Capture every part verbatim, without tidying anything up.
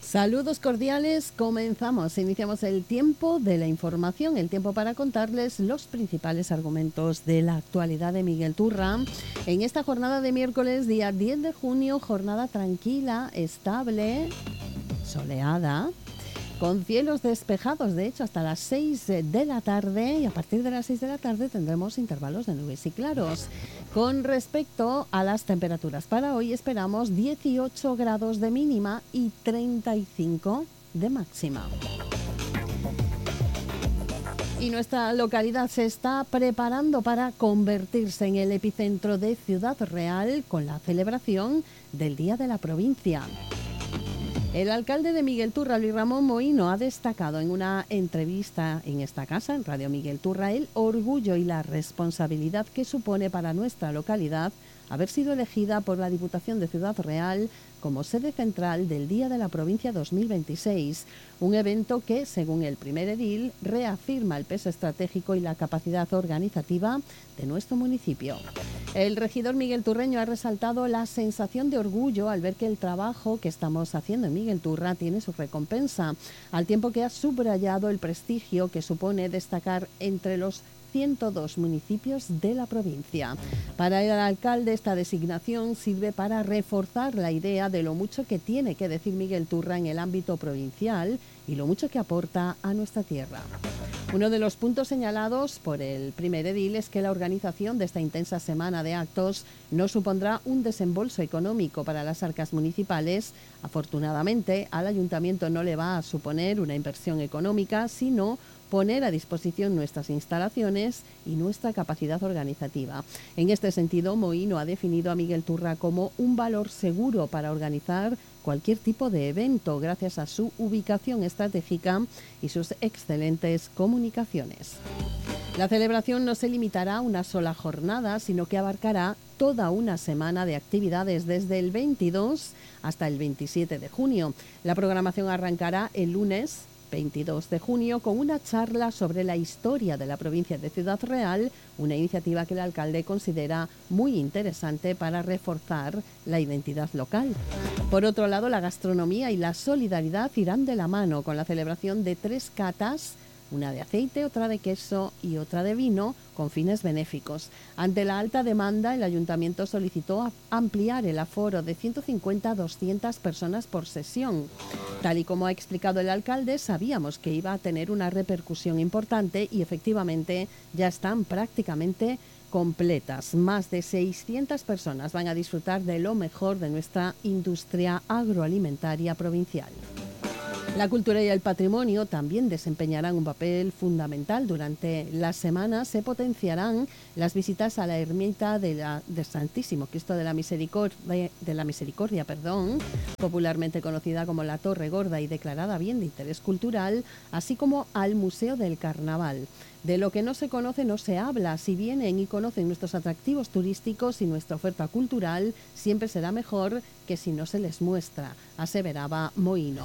Saludos cordiales, comenzamos, iniciamos el tiempo de la información, el tiempo para contarles los principales argumentos de la actualidad de Miguel Turra. En esta jornada de miércoles, día diez de junio, jornada tranquila, estable, soleada, con cielos despejados, de hecho, hasta las seis de la tarde, y a partir de las seis de la tarde tendremos intervalos de nubes y claros. Con respecto a las temperaturas, para hoy esperamos dieciocho grados de mínima y treinta y cinco de máxima. Y nuestra localidad se está preparando para convertirse en el epicentro de Ciudad Real con la celebración del Día de la Provincia. El alcalde de Miguel Turra, Luis Ramón Mohino, ha destacado en una entrevista en esta casa, en Radio Miguel Turra, el orgullo y la responsabilidad que supone para nuestra localidad haber sido elegida por la Diputación de Ciudad Real como sede central del Día de la Provincia dos mil veintiséis, un evento que, según el primer edil, reafirma el peso estratégico y la capacidad organizativa de nuestro municipio. El regidor Miguel Turreño ha resaltado la sensación de orgullo al ver que el trabajo que estamos haciendo en Miguel Turra tiene su recompensa, al tiempo que ha subrayado el prestigio que supone destacar entre los ciento dos municipios de la provincia. Para el alcalde, esta designación sirve para reforzar la idea de lo mucho que tiene que decir Miguel Turra en el ámbito provincial y lo mucho que aporta a nuestra tierra. Uno de los puntos señalados por el primer edil es que la organización de esta intensa semana de actos no supondrá un desembolso económico para las arcas municipales. Afortunadamente, al ayuntamiento no le va a suponer una inversión económica, sino poner a disposición nuestras instalaciones y nuestra capacidad organizativa. En este sentido, Mohino ha definido a Miguel Turra como un valor seguro para organizar cualquier tipo de evento, gracias a su ubicación estratégica y sus excelentes comunicaciones. La celebración no se limitará a una sola jornada, sino que abarcará toda una semana de actividades desde el veintidós hasta el veintisiete de junio. La programación arrancará el lunes veintidós de junio con una charla sobre la historia de la provincia de Ciudad Real, una iniciativa que el alcalde considera muy interesante para reforzar la identidad local. Por otro lado, la gastronomía y la solidaridad irán de la mano con la celebración de tres catas, una de aceite, otra de queso y otra de vino, con fines benéficos. Ante la alta demanda, el ayuntamiento solicitó ampliar el aforo de ciento cincuenta a doscientas personas por sesión. Tal y como ha explicado el alcalde, sabíamos que iba a tener una repercusión importante y efectivamente ya están prácticamente completas. Más de seiscientas personas van a disfrutar de lo mejor de nuestra industria agroalimentaria provincial. La cultura y el patrimonio también desempeñarán un papel fundamental. Durante la semana se potenciarán las visitas a la ermita de la, del Santísimo Cristo de la Misericordia, de la Misericordia, perdón, popularmente conocida como la Torre Gorda y declarada bien de interés cultural, así como al Museo del Carnaval. De lo que no se conoce no se habla. Si vienen y conocen nuestros atractivos turísticos y nuestra oferta cultural, siempre será mejor que si no se les muestra, aseveraba Mohino.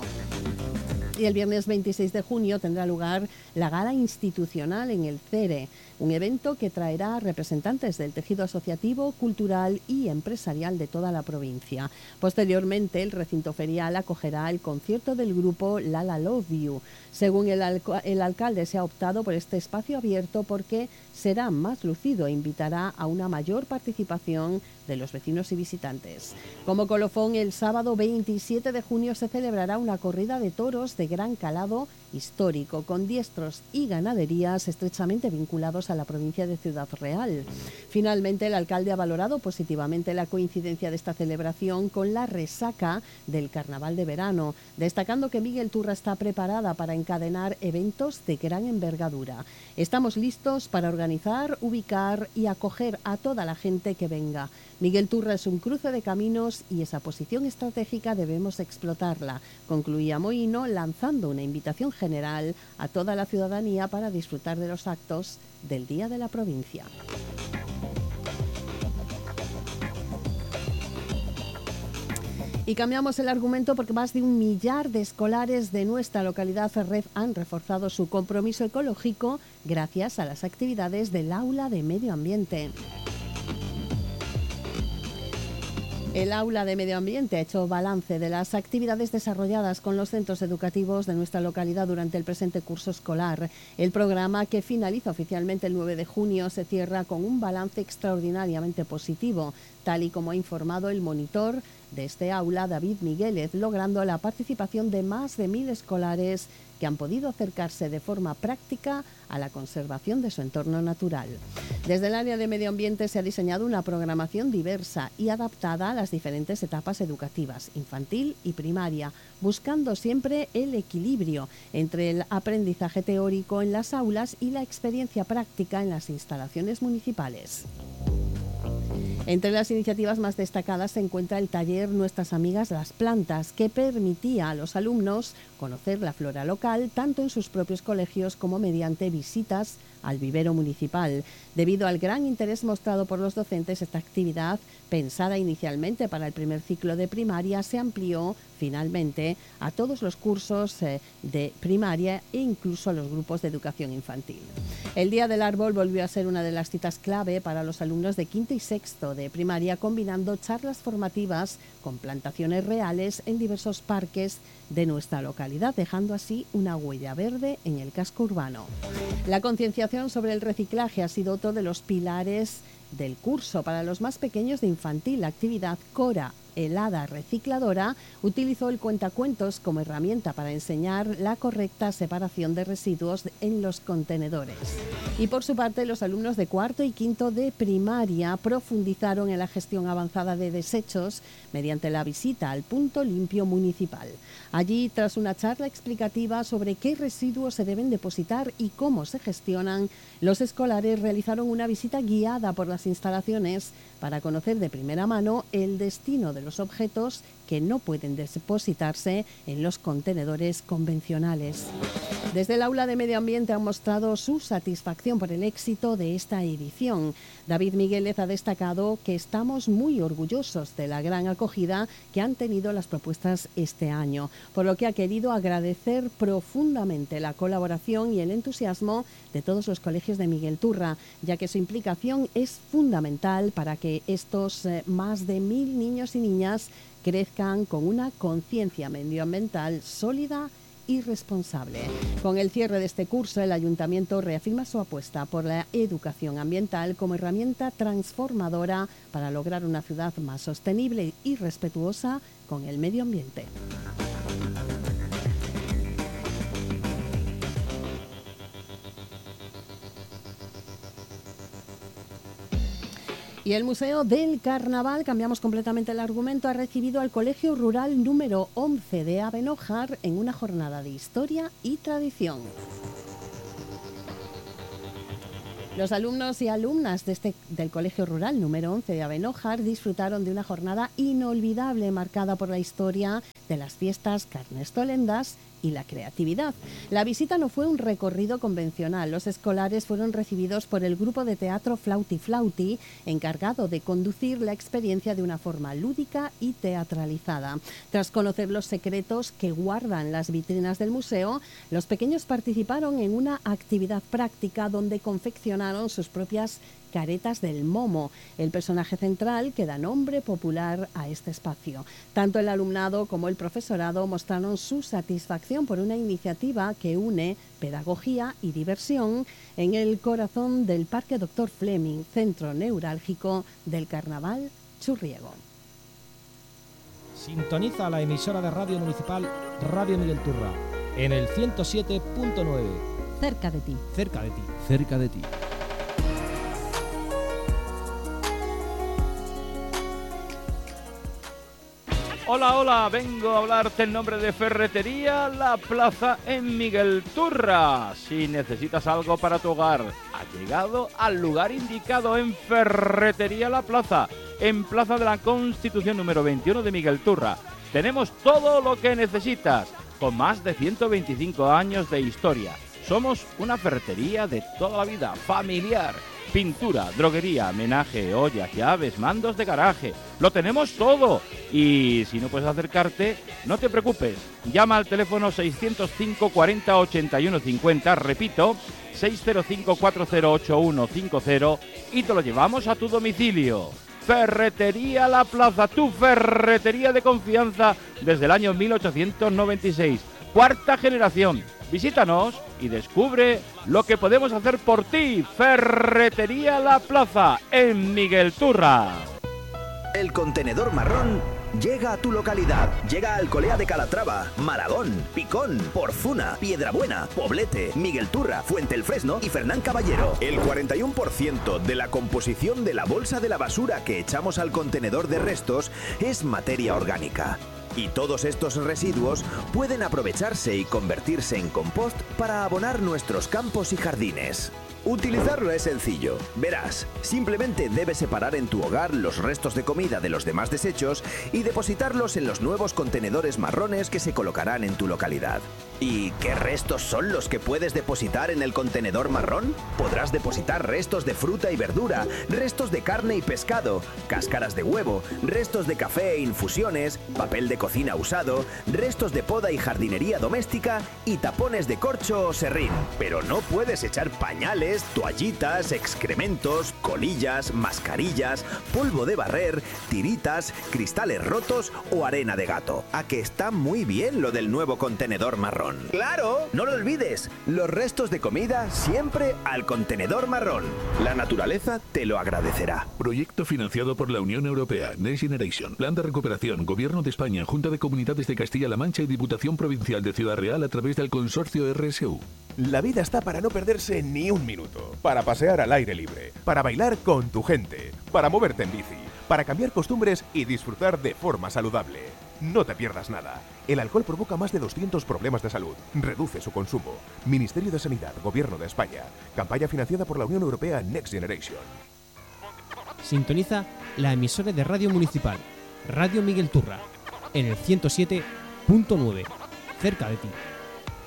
Y el viernes veintiséis de junio tendrá lugar la gala institucional en el CERE, un evento que traerá representantes del tejido asociativo, cultural y empresarial de toda la provincia. Posteriormente, el recinto ferial acogerá el concierto del grupo Lala Love You. Según el, alc- el alcalde, se ha optado por este espacio abierto porque será más lucido e invitará a una mayor participación de los vecinos y visitantes. Como colofón, el sábado veintisiete de junio se celebrará una corrida de toros de gran calado histórico, con diestros y ganaderías estrechamente vinculados a la provincia de Ciudad Real. Finalmente, el alcalde ha valorado positivamente la coincidencia de esta celebración con la resaca del Carnaval de verano, destacando que Miguel Turra está preparada para encadenar eventos de gran envergadura. Estamos listos para organizar, ubicar y acoger a toda la gente que venga. Miguel Turra es un cruce de caminos y esa posición estratégica debemos explotarla, concluía Mohino, lanzando una invitación general a toda la ciudadanía para disfrutar de los actos del Día de la Provincia. Y cambiamos el argumento porque más de un millar de escolares de nuestra localidad Ferrez han reforzado su compromiso ecológico gracias a las actividades del Aula de Medio Ambiente. El aula de medio ambiente ha hecho balance de las actividades desarrolladas con los centros educativos de nuestra localidad durante el presente curso escolar. El programa, que finaliza oficialmente el nueve de junio, se cierra con un balance extraordinariamente positivo, tal y como ha informado el monitor de este aula, David Miguélez, logrando la participación de más de mil escolares que han podido acercarse de forma práctica a la conservación de su entorno natural. Desde el área de medio ambiente se ha diseñado una programación diversa y adaptada a las diferentes etapas educativas, infantil y primaria, buscando siempre el equilibrio entre el aprendizaje teórico en las aulas y la experiencia práctica en las instalaciones municipales. Entre las iniciativas más destacadas se encuentra el taller Nuestras Amigas las Plantas, que permitía a los alumnos conocer la flora local tanto en sus propios colegios como mediante visitas al vivero municipal. Debido al gran interés mostrado por los docentes, esta actividad, pensada inicialmente para el primer ciclo de primaria, se amplió finalmente a todos los cursos eh, de primaria e incluso a los grupos de educación infantil. El Día del Árbol volvió a ser una de las citas clave para los alumnos de quinto y sexto de primaria, combinando charlas formativas con plantaciones reales en diversos parques de nuestra localidad, dejando así una huella verde en el casco urbano. La concienciación sobre el reciclaje ha sido otro de los pilares del curso. Para los más pequeños de infantil, la actividad Cora, el hada recicladora, utilizó el cuentacuentos como herramienta para enseñar la correcta separación de residuos en los contenedores. Y por su parte, los alumnos de cuarto y quinto de primaria profundizaron en la gestión avanzada de desechos mediante la visita al punto limpio municipal. Allí, tras una charla explicativa sobre qué residuos se deben depositar y cómo se gestionan, los escolares realizaron una visita guiada por las instalaciones para conocer de primera mano el destino de los objetos que no pueden depositarse en los contenedores convencionales. Desde el aula de medio ambiente han mostrado su satisfacción por el éxito de esta edición. David Miguélez ha destacado que estamos muy orgullosos de la gran acogida que han tenido las propuestas este año, por lo que ha querido agradecer profundamente la colaboración y el entusiasmo de todos los colegios de Miguelturra, ya que su implicación es fundamental para que estos eh, más de mil niños y niñas crezcan con una conciencia medioambiental sólida y responsable. Con el cierre de este curso, el Ayuntamiento reafirma su apuesta por la educación ambiental como herramienta transformadora para lograr una ciudad más sostenible y respetuosa con el medio ambiente. Y el Museo del Carnaval, cambiamos completamente el argumento, ha recibido al Colegio Rural número once de Abenójar en una jornada de historia y tradición. Los alumnos y alumnas de este, del Colegio Rural número once de Abenójar disfrutaron de una jornada inolvidable marcada por la historia de las fiestas carnestolendas y la creatividad. La visita no fue un recorrido convencional. Los escolares fueron recibidos por el grupo de teatro Flauti Flauti, encargado de conducir la experiencia de una forma lúdica y teatralizada. Tras conocer los secretos que guardan las vitrinas del museo, los pequeños participaron en una actividad práctica donde confeccionaron sus propias caretas del momo, el personaje central que da nombre popular a este espacio. Tanto el alumnado como el profesorado mostraron su satisfacción por una iniciativa que une pedagogía y diversión en el corazón del Parque Doctor Fleming, centro neurálgico del Carnaval churriego. Sintoniza la emisora de radio municipal Radio Miguelturra en el ciento siete punto nueve. Cerca de ti. Cerca de ti. Cerca de ti. Hola, hola, vengo a hablarte en nombre de Ferretería La Plaza en Miguelturra. Si necesitas algo para tu hogar, has llegado al lugar indicado en Ferretería La Plaza, en Plaza de la Constitución número veintiuno de Miguelturra. Tenemos todo lo que necesitas, con más de ciento veinticinco años de historia. Somos una ferretería de toda la vida, familiar. Pintura, droguería, menaje, ollas, llaves, mandos de garaje. Lo tenemos todo. Y si no puedes acercarte, no te preocupes. Llama al teléfono seiscientos cinco cuarenta ochenta y uno cincuenta, repito, seiscientos cinco cuarenta ocho uno cincuenta y te lo llevamos a tu domicilio. Ferretería La Plaza, tu ferretería de confianza desde el año mil ochocientos noventa y seis. Cuarta generación. Visítanos y descubre lo que podemos hacer por ti. Ferretería La Plaza, en Miguel Turra. El contenedor marrón llega a tu localidad. Llega a Alcolea de Calatrava, Maragón, Picón, Porzuna, Piedrabuena, Poblete, Miguel Turra, Fuente el Fresno y Fernán Caballero. El cuarenta y uno por ciento de la composición de la bolsa de la basura que echamos al contenedor de restos es materia orgánica. Y todos estos residuos pueden aprovecharse y convertirse en compost para abonar nuestros campos y jardines. Utilizarlo es sencillo. Verás, simplemente debes separar en tu hogar los restos de comida de los demás desechos y depositarlos en los nuevos contenedores marrones que se colocarán en tu localidad. ¿Y qué restos son los que puedes depositar en el contenedor marrón? Podrás depositar restos de fruta y verdura, restos de carne y pescado, cáscaras de huevo, restos de café e infusiones, papel de cocina usado, restos de poda y jardinería doméstica y tapones de corcho o serrín. Pero no puedes echar pañales, toallitas, excrementos, colillas, mascarillas, polvo de barrer, tiritas, cristales rotos o arena de gato. ¿A que está muy bien lo del nuevo contenedor marrón? ¡Claro! No lo olvides, los restos de comida siempre al contenedor marrón. La naturaleza te lo agradecerá. Proyecto financiado por la Unión Europea, Next Generation, Plan de Recuperación, Gobierno de España, Junta de Comunidades de Castilla-La Mancha y Diputación Provincial de Ciudad Real a través del consorcio R S U. La vida está para no perderse ni un minuto, para pasear al aire libre, para bailar con tu gente, para moverte en bici, para cambiar costumbres y disfrutar de forma saludable. No te pierdas nada. El alcohol provoca más de doscientos problemas de salud. Reduce su consumo. Ministerio de Sanidad, Gobierno de España. Campaña financiada por la Unión Europea Next Generation. Sintoniza la emisora de Radio Municipal, Radio Miguel Turra, en el ciento siete punto nueve, cerca de ti.